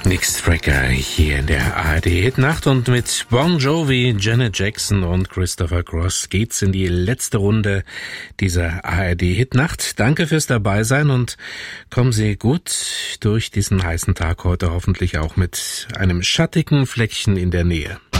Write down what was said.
Mixed Tracker hier in der ARD Hitnacht und mit Bon Jovi, Janet Jackson und Christopher Cross geht's in die letzte Runde dieser ARD Hitnacht. Danke fürs Dabeisein und kommen Sie gut durch diesen heißen Tag heute, hoffentlich auch mit einem schattigen Fleckchen in der Nähe.